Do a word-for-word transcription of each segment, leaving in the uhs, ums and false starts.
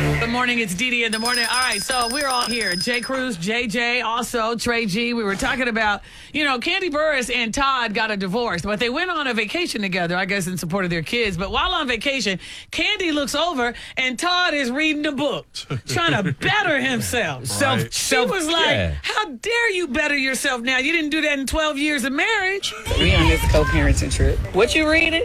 Good morning, it's Dee Dee in the morning. All right, so we're all here. Jay Cruz, J J, also Trey G. We were talking about, you know, Kandi Burruss and Todd got a divorce, but they went on a vacation together, I guess, in support of their kids. But while on vacation, Kandi looks over and Todd is reading a book, trying to better himself. Right. Self, she was like, yeah. How dare you better yourself now? You didn't do that in twelve years of marriage. We on this co-parenting trip. What you reading?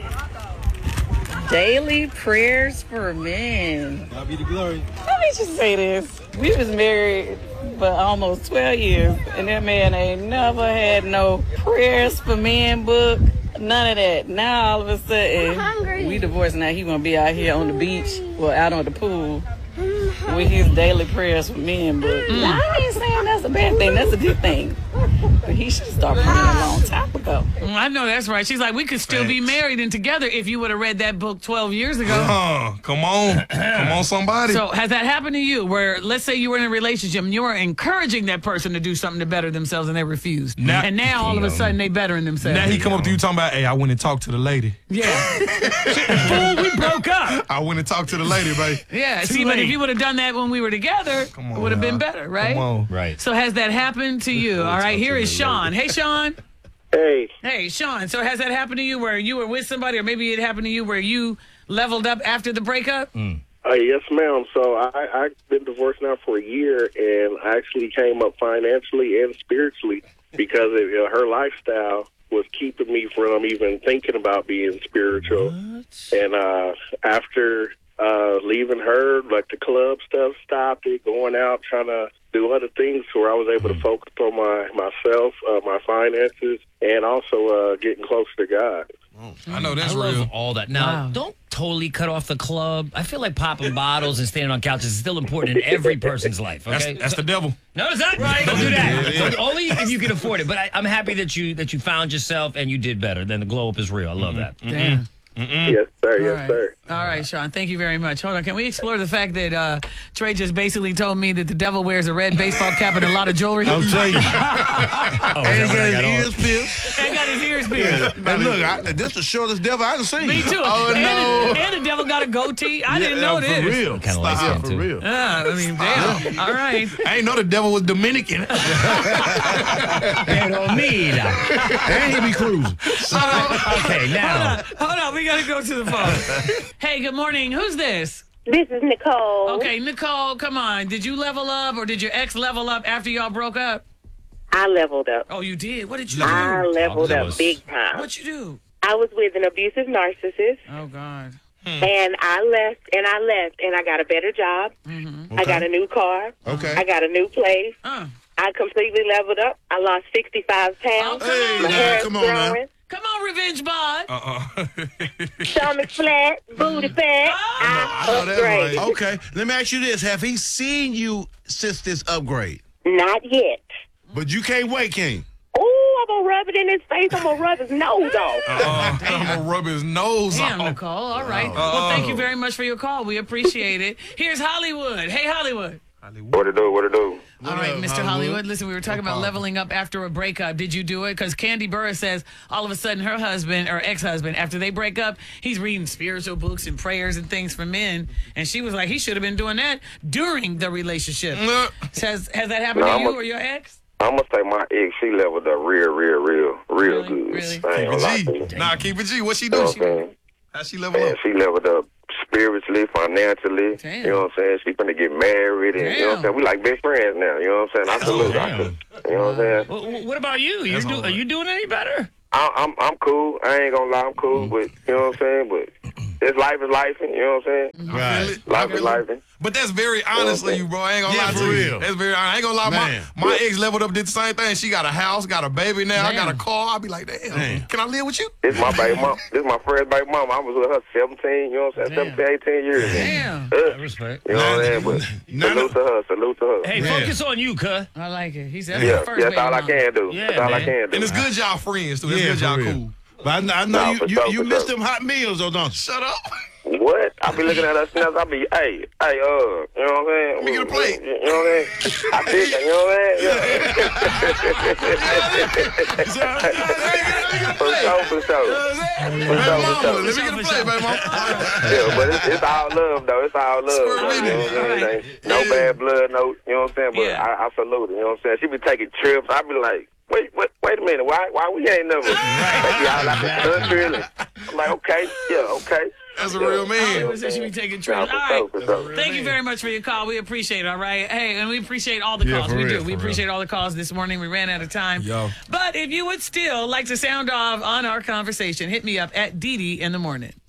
Daily Prayers for Men. God be the glory. Let me just say this. We was married for almost twelve years, and that man ain't never had no Prayers for Men book. None of that. Now, all of a sudden, we divorced. Now he want to be out here on the beach or out on the pool with his Daily Prayers for Men book. Mm. Now, I ain't saying that's a bad thing. That's a good thing. But he should start praying a long time ago. I know that's right. She's like, we could still be married and together if you would have read that book twelve years ago. Uh, come on. Come on, somebody. So has that happened to you where, let's say you were in a relationship and you were encouraging that person to do something to better themselves and they refused. Now, and now all of a sudden they bettering themselves. Now he come up to you talking about, hey, I went and talked to the lady. Yeah. Fool, we broke up. I went and talked to the lady, babe. Yeah. Too See, late. but if you would have done that when we were together, on, it would have been now. better, right? Come on. Right. So has that happened to you? All right, here is Sean. Hey, Sean. Hey. Hey, Sean. So has that happened to you where you were with somebody, or maybe it happened to you where you leveled up after the breakup? Mm. Uh, yes, ma'am. So I, I've been divorced now for a year, and I actually came up financially and spiritually because of, you know, her lifestyle was keeping me from even thinking about being spiritual. What? And uh, after uh, leaving her, like the club stuff stopped it, going out, trying to do other things where I was able to focus on my myself, uh, my finances, and also uh, getting closer to God. Oh, I know that's I real. love all that. Now, Wow. don't totally cut off the club. I feel like popping bottles and standing on couches is still important in every person's life. Okay, That's, that's the devil. No, it's not. Right. Don't do that. Yeah, yeah. So only if you can afford it. But I, I'm happy that you that you found yourself and you did better. Then the glow up is real. I love Mm-hmm. that. Damn. Mm-mm. Yes, sir. Yes, All right. sir. All right, Sean. Thank you very much. Hold on. Can we explore the fact that uh, Trey just basically told me that the devil wears a red baseball cap and a lot of jewelry? I'm telling you. Oh, And is he that what I got got his on? ears pierced. And got his ears pierced. And look, I, this is the shortest devil I ever seen. Me too. Oh, and, no. the, and the devil got a goatee. I Yeah, didn't know for this. real. Kinda like Yeah, him, for too. real. Yeah, I mean, damn. All right. I ain't know the devil was Dominican. Pero mira. And he be cruising. Okay, now. Hold on. Hold on. We got to go to the phone. Hey, good morning. Who's this? This is Nicole. Okay, Nicole, come on. Did you level up or did your ex level up after y'all broke up? I leveled up. Oh, you did? What did you I do? leveled Oh, that up was- big time. What you do? I was with an abusive narcissist, Oh, God. and I left, and I left, and I got a better job. I got a new car. Okay. I got a new place. Uh, I completely leveled up. I lost sixty-five pounds. Oh, come on My now. hair is Come on now. growing. come on, Revenge Bod. Uh-uh. Stomach flat, booty fat. I, I know that's upgraded. right. Okay, let me ask you this. Have he seen you since this upgrade? Not yet. But you can't wait, can you? Ooh, I'm gonna rub it in his face. I'm gonna rub his nose off. Uh-uh. I'm going to rub his nose Damn, off. Nicole. All right. Well, thank you very much for your call. We appreciate it. Here's Hollywood. Hey, Hollywood. What it do? What it do? All right, up, Mister Hollywood? Hollywood. Listen, we were talking about leveling up after a breakup. Did you do it? Because Kandi Burruss says all of a sudden her husband or ex-husband, after they break up, he's reading spiritual books and prayers and things for men. And she was like, he should have been doing that during the relationship. Uh, Says, has that happened No, to I'm you a- or your ex? I'm gonna say my ex, she leveled up real, real, real, real Really? good. Really? I ain't Keep gonna lie to you. it G. Nah, keep it G. What she You know do? what She, I'm saying? how she level Man, up? she leveled up spiritually, financially. Damn. You know what I'm saying? She finna get married, and you know what I'm Damn. saying? We like best friends now. You know what I'm saying? I salute her. I damn. could- You know what I'm saying? Well, what about you? You That's do, all are right. you doing any better? I, I'm I'm cool. I ain't gonna lie, I'm cool. But you know what I'm saying? But this life is life. You know what I'm saying? Right. Life is life. But that's very honestly, you bro. I ain't gonna Yeah, lie for to you. real. That's very. I ain't gonna lie. Man. My my ex leveled up, did the same thing. She got a house, got a baby now. I got a Damn. car. I be like, damn, Damn. can I live with you? This my baby mom. This my first baby mom. I was with her seventeen. You know what I'm saying? Damn. seventeen, eighteen years. Damn. Uh, Respect. You know what I'm saying? But None salute of- to her. Salute to her. Hey, Man. focus on you, cuh. I like it. He said, yeah, that's the first that's baby all I mama. can do. Yeah, that's all I man. can do. And it's good y'all friends too. That's Yeah, good y'all for real. cool. But I, I know Nah, you, for you, sure, you for miss sure. them hot meals, though, don't you? Shut up. What? what? I be looking at her snaps. I be, hey, hey, uh, you know what I'm saying? Let me get a plate. You know what I'm saying? I think, you know what I'm saying? For sure, for sure. For sure, for sure. Let me get a plate, baby mama. Yeah, but it's, it's all love, though. It's all love. You know what I'm saying? No bad blood, no, you know what I'm saying? But Yeah. I, I salute her, you know what I'm saying? She be taking trips. I be like, wait, wait, wait a minute. Why, why we ain't never? Like, y'all out the country. And I'm like, okay, yeah, okay. That's a real man. It was that she be taking trips. All Yeah, right. for sure, for sure. Thank you very much for your call. We appreciate it, all right? Hey, and we appreciate all the Yeah, calls. for We real, do. We for appreciate real. all the calls this morning. We ran out of time. Yo. But if you would still like to sound off on our conversation, hit me up at Dee Dee in the morning.